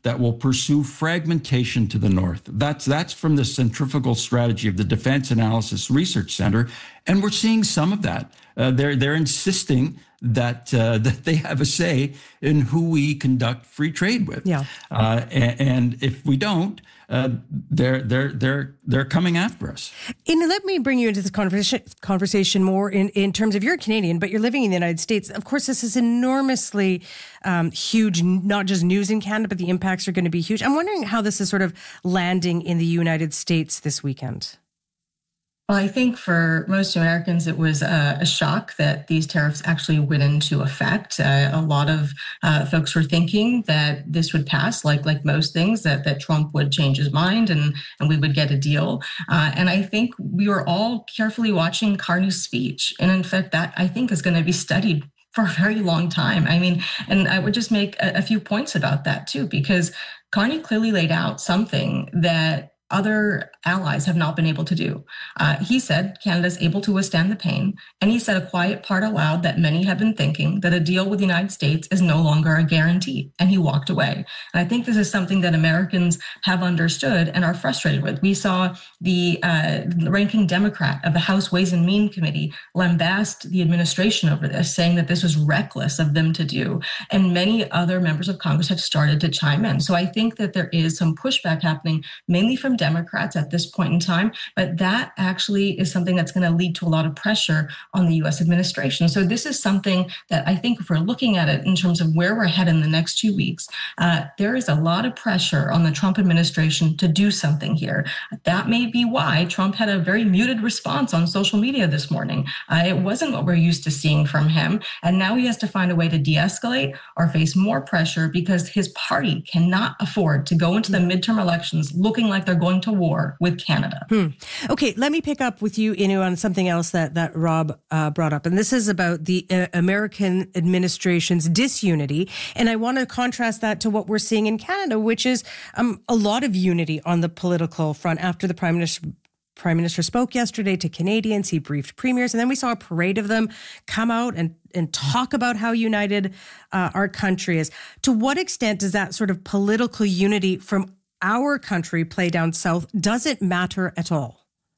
that will pursue fragmentation to the north. That's from the centrifugal strategy of the Defense Analysis Research Center, and we're seeing some of that. They're insisting that they have a say in who we conduct free trade with. Yeah. And if we don't, they're coming after us. And let me bring you into this conversation more in terms of you're Canadian, but you're living in the United States. Of course, this is enormously huge, not just news in Canada, but the impacts are going to be huge. I'm wondering how this is sort of landing in the United States this weekend. Well, I think for most Americans, it was a shock that these tariffs actually went into effect. A lot of folks were thinking that this would pass, like most things, that Trump would change his mind and we would get a deal. And I think we were all carefully watching Carney's speech. And in fact, that I think is going to be studied for a very long time. I mean, and I would just make a few points about that too, because Carney clearly laid out something that other allies have not been able to do. He said Canada's able to withstand the pain, and he said a quiet part aloud that many have been thinking, that a deal with the United States is no longer a guarantee, and he walked away. And I think this is something that Americans have understood and are frustrated with. We saw the ranking Democrat of the House Ways and Means Committee lambast the administration over this, saying that this was reckless of them to do. And many other members of Congress have started to chime in. So I think that there is some pushback happening, mainly from Democrats at this point in time, but that actually is something that's going to lead to a lot of pressure on the U.S. administration. So this is something that I think if we're looking at it in terms of where we're headed in the next 2 weeks, there is a lot of pressure on the Trump administration to do something here. That may be why Trump had a very muted response on social media this morning. It wasn't what we're used to seeing from him. And now he has to find a way to de-escalate or face more pressure because his party cannot afford to go into the midterm elections looking like they're going to war with Canada. Okay, let me pick up with you, Inu, on something else that Rob brought up. And this is about the American administration's disunity. And I want to contrast that to what we're seeing in Canada, which is a lot of unity on the political front. After the Prime Minister spoke yesterday to Canadians, he briefed premiers, and then we saw a parade of them come out and talk about how united our country is. To what extent does that sort of political unity from our country play down south? Does it matter at all?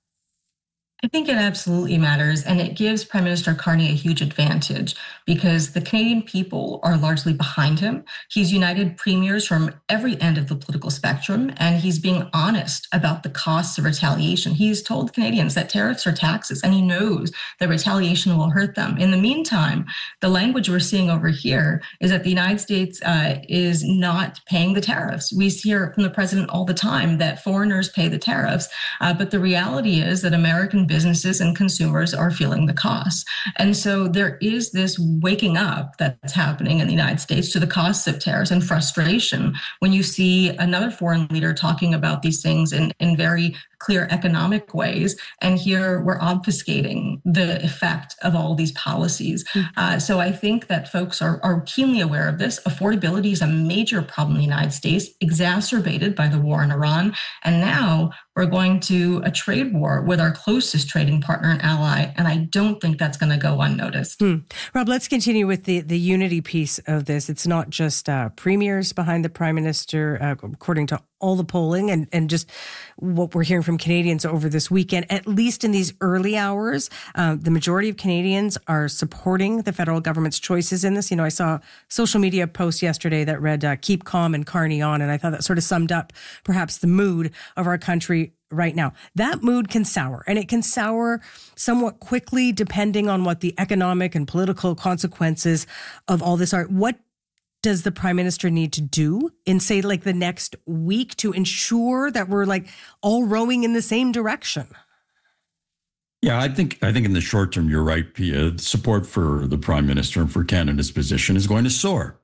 I think it absolutely matters, and it gives Prime Minister Carney a huge advantage because the Canadian people are largely behind him. He's united premiers from every end of the political spectrum, and he's being honest about the costs of retaliation. He's told Canadians that tariffs are taxes, and he knows that retaliation will hurt them. In the meantime, the language we're seeing over here is that the United States is not paying the tariffs. We hear from the president all the time that foreigners pay the tariffs, but the reality is that American businesses and consumers are feeling the costs. And so there is this waking up that's happening in the United States to the costs of tariffs and frustration when you see another foreign leader talking about these things in very clear economic ways. And here we're obfuscating the effect of all these policies. So I think that folks are keenly aware of this. Affordability is a major problem in the United States, exacerbated by the war in Iran. And now we're going to a trade war with our closest trading partner and ally. And I don't think that's going to go unnoticed. Rob, let's continue with the unity piece of this. It's not just premiers behind the Prime Minister, according to all the polling and just what we're hearing from Canadians over this weekend, at least in these early hours. The majority of Canadians are supporting the federal government's choices in this. You know, I saw a social media post yesterday that read, keep calm and Carney on. And I thought that sort of summed up perhaps the mood of our country right now. That mood can sour, and it can sour somewhat quickly depending on what the economic and political consequences of all this are. What does the Prime Minister need to do in, say, like the next week to ensure that we're like all rowing in the same direction? Yeah, I think in the short term, you're right, Pia. Support for the Prime Minister and for Canada's position is going to soar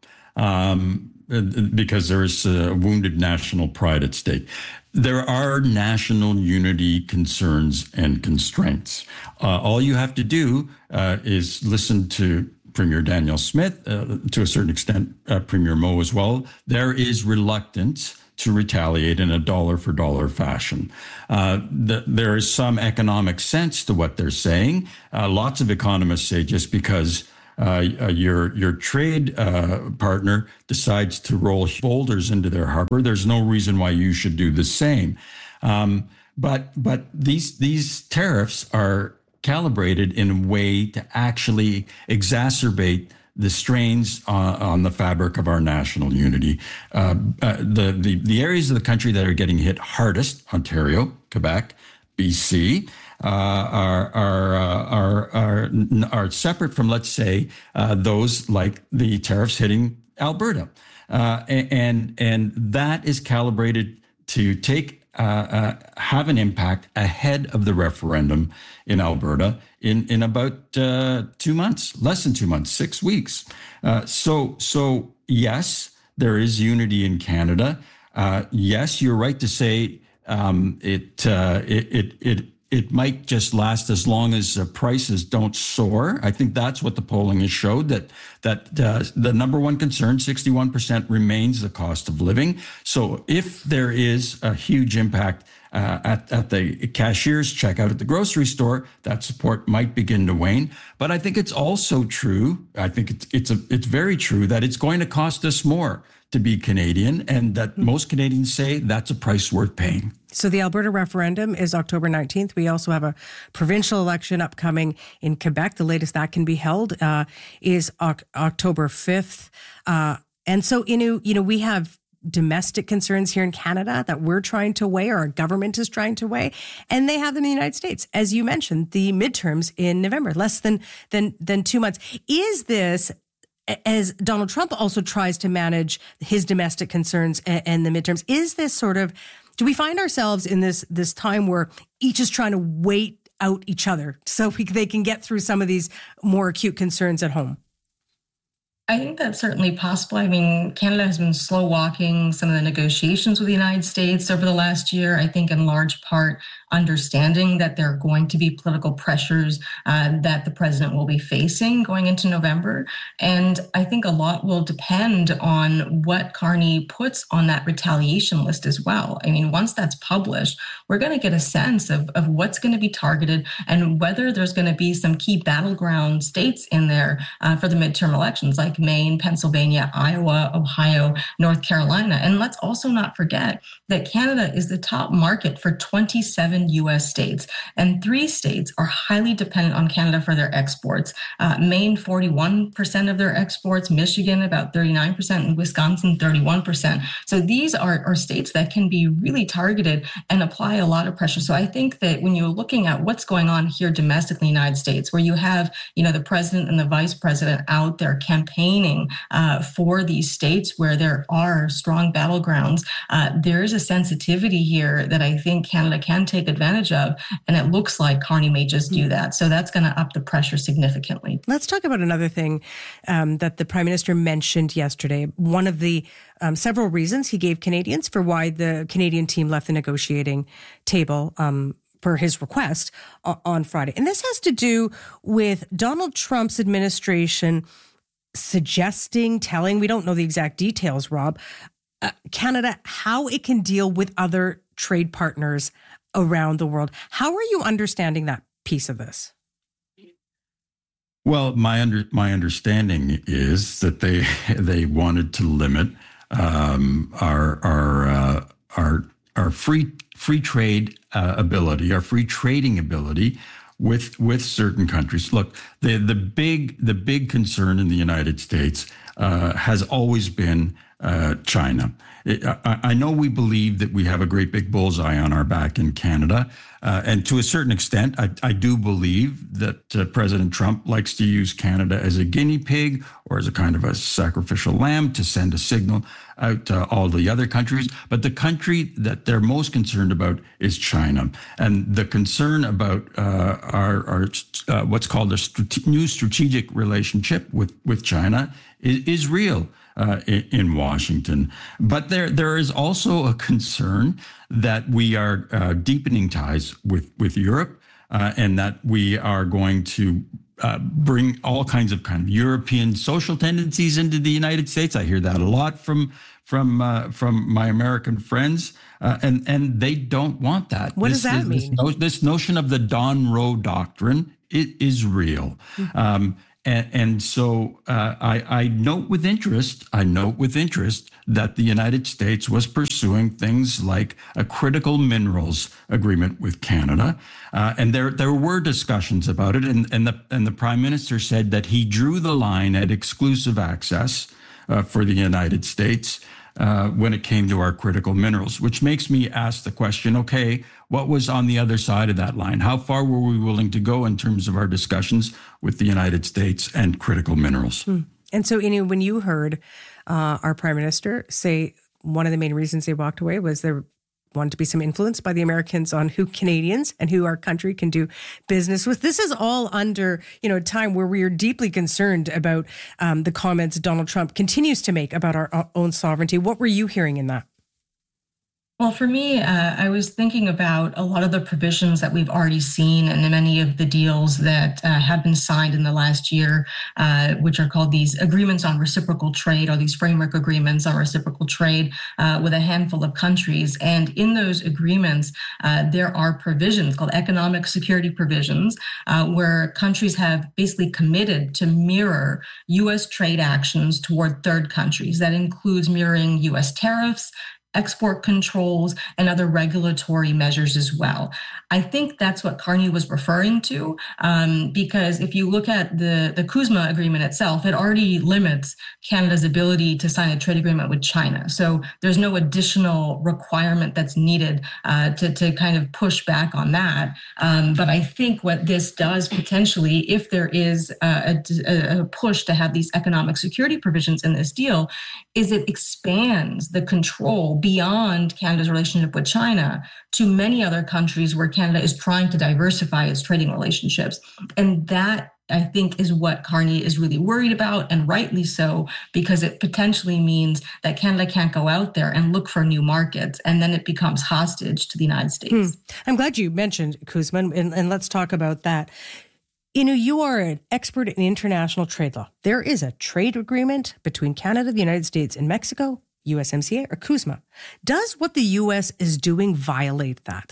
because there is a wounded national pride at stake. There are national unity concerns and constraints. All you have to do is listen to Premier Danielle Smith, to a certain extent, Premier Moe as well. There is reluctance to retaliate in a dollar for dollar fashion. There is some economic sense to what they're saying. Lots of economists say just because your trade partner decides to roll boulders into their harbor, there's no reason why you should do the same. But these tariffs are calibrated in a way to actually exacerbate the strains on the fabric of our national unity. The areas of the country that are getting hit hardest, Ontario, Quebec, BC, are separate from, let's say, those like the tariffs hitting Alberta, and that is calibrated to have an impact ahead of the referendum in Alberta in about 2 months, less than 2 months, 6 weeks. So yes, there is unity in Canada. Yes, you're right to say it might just last as long as prices don't soar. I think that's what the polling has showed, that the number one concern, 61%, remains the cost of living. So if there is a huge impact at the cashier's checkout at the grocery store, that support might begin to wane. But I think it's also true, I think it's very true that it's going to cost us more to be Canadian, and that most Canadians say that's a price worth paying. So the Alberta referendum is October 19th. We also have a provincial election upcoming in Quebec. The latest that can be held is October 5th. And so, we have domestic concerns here in Canada that we're trying to weigh, or our government is trying to weigh, and they have them in the United States. As you mentioned, the midterms in November, less than 2 months. Is this, as Donald Trump also tries to manage his domestic concerns and the midterms, is this sort of, do we find ourselves in this time where each is trying to wait out each other so they can get through some of these more acute concerns at home? I think that's certainly possible. I mean, Canada has been slow walking some of the negotiations with the United States over the last year, I think in large part understanding that there are going to be political pressures that the president will be facing going into November. And I think a lot will depend on what Carney puts on that retaliation list as well. I mean, once that's published, we're going to get a sense of what's going to be targeted and whether there's going to be some key battleground states in there for the midterm elections, like Maine, Pennsylvania, Iowa, Ohio, North Carolina. And let's also not forget that Canada is the top market for 27 U.S. states, and 3 states are highly dependent on Canada for their exports. Maine, 41% of their exports, Michigan, about 39%, and Wisconsin, 31%. So these are states that can be really targeted and apply a lot of pressure. So I think that when you're looking at what's going on here domestically in the United States, where you have, the president and the vice president out there campaigning for these states where there are strong battlegrounds, there is a sensitivity here that I think Canada can take advantage of, and it looks like Carney may just do that. So that's going to up the pressure significantly. Let's talk about another thing that the Prime Minister mentioned yesterday. One of the several reasons he gave Canadians for why the Canadian team left the negotiating table per his request on Friday. And this has to do with Donald Trump's administration telling, we don't know the exact details, Rob, Canada, how it can deal with other trade partners around the world. How are you understanding that piece of this? Well, my understanding is that they wanted to limit our free trade ability, our free trading ability with certain countries. Look, the big concern in the United States has always been China. I know we believe that we have a great big bullseye on our back in Canada. And to a certain extent, I do believe that President Trump likes to use Canada as a guinea pig or as a kind of a sacrificial lamb to send a signal out to all the other countries. But the country that they're most concerned about is China. And the concern about our what's called a new strategic relationship with China is real in Washington. But there is also a concern that we are deepening ties with Europe and that we are going to bring all kinds of European social tendencies into the United States. I hear that a lot from my American friends, and they don't want that. What does that mean? This notion of the Don Rowe doctrine is real. And so I note with interest that the United States was pursuing things like a critical minerals agreement with Canada, and there were discussions about it. And the Prime Minister said that he drew the line at exclusive access for the United States when it came to our critical minerals, which makes me ask the question, okay, what was on the other side of that line? How far were we willing to go in terms of our discussions with the United States and critical minerals? And so, when you heard our Prime Minister say one of the main reasons they walked away was there wanted to be some influence by the Americans on who Canadians and who our country can do business with. This is all under, a time where we are deeply concerned about the comments Donald Trump continues to make about our own sovereignty. What were you hearing in that? Well, for me, I was thinking about a lot of the provisions that we've already seen in many of the deals that have been signed in the last year, which are called these agreements on reciprocal trade, or these framework agreements on reciprocal trade with a handful of countries. And in those agreements, there are provisions called economic security provisions, where countries have basically committed to mirror U.S. trade actions toward third countries. That includes mirroring U.S. tariffs, export controls, and other regulatory measures as well. I think that's what Carney was referring to, because if you look at the CUSMA agreement itself, it already limits Canada's ability to sign a trade agreement with China. So there's no additional requirement that's needed to kind of push back on that. But I think what this does potentially, if there is a push to have these economic security provisions in this deal, is it expands the control beyond Canada's relationship with China to many other countries where Canada is trying to diversify its trading relationships. And that, I think, is what Carney is really worried about, and rightly so, because it potentially means that Canada can't go out there and look for new markets, and then it becomes hostage to the United States. I'm glad you mentioned CUSMA, and let's talk about that. You are an expert in international trade law. There is a trade agreement between Canada, the United States, and Mexico, USMCA or CUSMA. Does what the U.S. is doing violate that?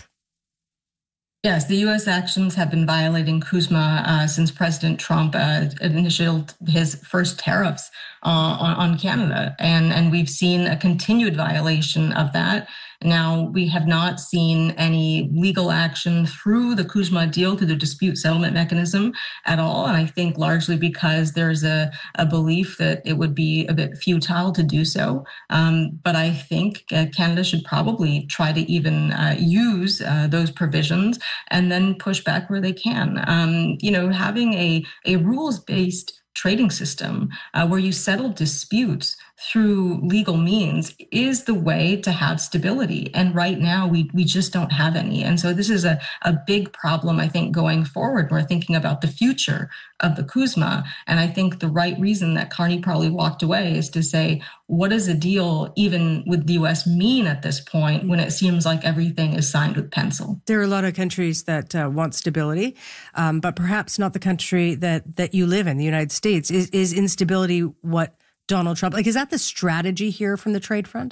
Yes, the U.S. actions have been violating CUSMA since President Trump initiated his first tariffs on Canada. And we've seen a continued violation of that. Now, we have not seen any legal action through the CUSMA deal, through the dispute settlement mechanism at all. And I think largely because there's a belief that it would be a bit futile to do so. But I think Canada should probably try to even use those provisions and then push back where they can. Having a rules-based trading system where you settle disputes through legal means is the way to have stability. And right now, we just don't have any. And so this is a big problem, I think, going forward. We're thinking about the future of the CUSMA. And I think the right reason that Carney probably walked away is to say, what does a deal, even with the U.S., mean at this point when it seems like everything is signed with pencil? There are a lot of countries that want stability, but perhaps not the country that you live in, the United States. Is instability what Donald Trump, is that the strategy here from the trade front?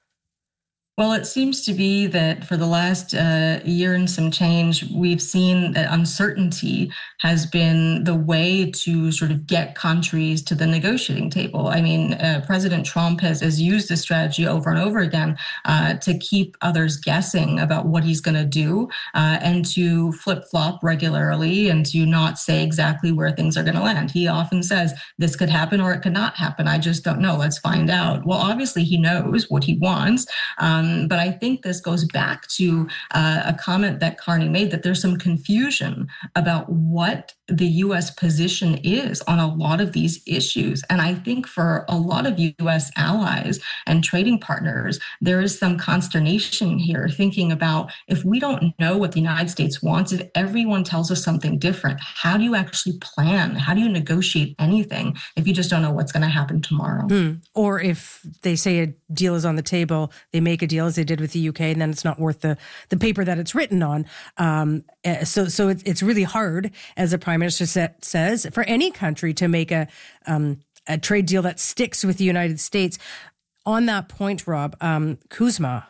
Well, it seems to be that for the last year and some change, we've seen that uncertainty has been the way to sort of get countries to the negotiating table. I mean, President Trump has used this strategy over and over again to keep others guessing about what he's going to do and to flip-flop regularly and to not say exactly where things are going to land. He often says, this could happen or it could not happen. I just don't know. Let's find out. Well, obviously, he knows what he wants. But I think this goes back to a comment that Carney made, that there's some confusion about what the U.S. position is on a lot of these issues. And I think for a lot of U.S. allies and trading partners, there is some consternation here thinking about, if we don't know what the United States wants, if everyone tells us something different, how do you actually plan? How do you negotiate anything if you just don't know what's going to happen tomorrow? Or if they say a deal is on the table, they make a deal as they did with the UK, and then it's not worth the paper that it's written on. So it's really hard, as the Prime Minister says, for any country to make a trade deal that sticks with the United States. On that point, Rob, CUSMA,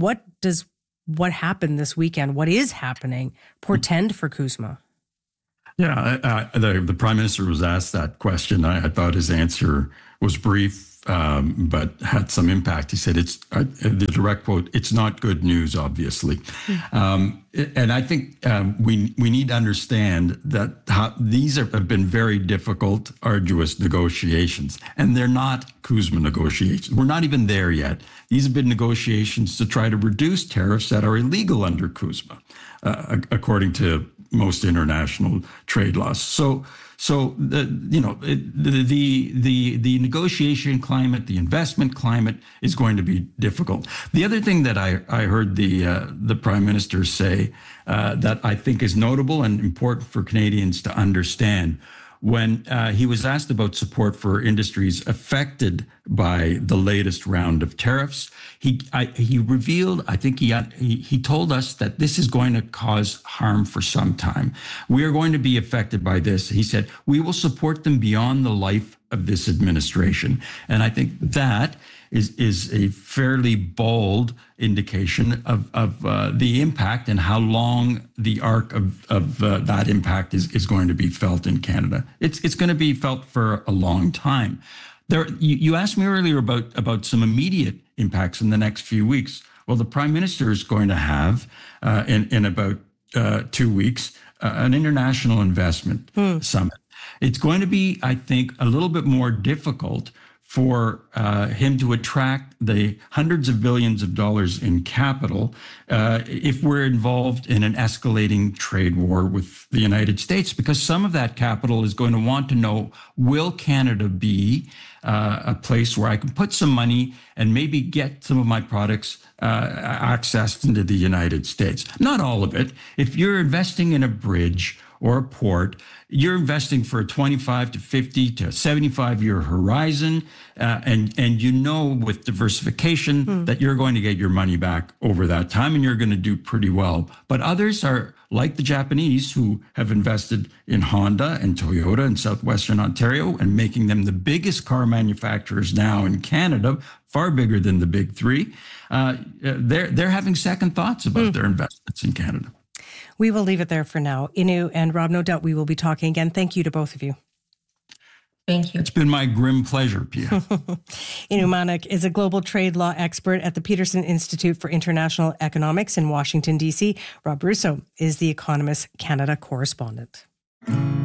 what happened this weekend? What is happening portend for CUSMA? Yeah, the Prime Minister was asked that question. I thought his answer was brief, but had some impact. He said, "It's the direct quote. It's not good news, obviously," and I think we need to understand that these have been very difficult, arduous negotiations, and they're not CUSMA negotiations. We're not even there yet. These have been negotiations to try to reduce tariffs that are illegal under CUSMA, according to most international trade laws. So the negotiation climate, the investment climate is going to be difficult. The other thing that I heard the Prime Minister say that I think is notable and important for Canadians to understand, when he was asked about support for industries affected by the latest round of tariffs, he revealed, I think he told us that this is going to cause harm for some time. We are going to be affected by this. He said, we will support them beyond the life of this administration. And I think that is a fairly bold indication of the impact and how long the arc of that impact is going to be felt in Canada. It's going to be felt for a long time. You asked me earlier about some immediate impacts in the next few weeks. Well, the Prime Minister is going to have in about 2 weeks an international investment summit. It's going to be, I think, a little bit more difficult for him to attract the hundreds of billions of dollars in capital if we're involved in an escalating trade war with the United States, because some of that capital is going to want to know, will Canada be a place where I can put some money and maybe get some of my products accessed into the United States? Not all of it. If you're investing in a bridge or a port, you're investing for a 25 to 50 to 75-year horizon. And you know with diversification that you're going to get your money back over that time and you're going to do pretty well. But others are like the Japanese, who have invested in Honda and Toyota in southwestern Ontario and making them the biggest car manufacturers now in Canada, far bigger than the big three. They're having second thoughts about their investments in Canada. We will leave it there for now. Inu and Rob, no doubt we will be talking again. Thank you to both of you. Thank you. It's been my grim pleasure, Pia. Inu Manak is a global trade law expert at the Peterson Institute for International Economics in Washington, D.C. Rob Russo is the Economist Canada correspondent.